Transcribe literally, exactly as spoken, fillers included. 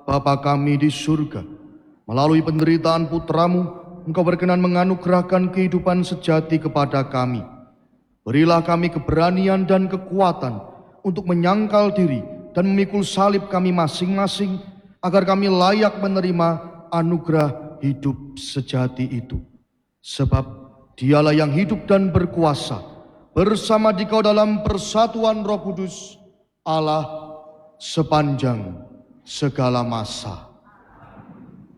Bapa kami di surga, melalui penderitaan putramu, Engkau berkenan menganugerahkan kehidupan sejati kepada kami. Berilah kami keberanian dan kekuatan untuk menyangkal diri dan memikul salib kami masing-masing, agar kami layak menerima anugerah hidup sejati itu. Sebab Dialah yang hidup dan berkuasa, bersama Dikau dalam persatuan Roh Kudus, Allah sepanjang segala masa.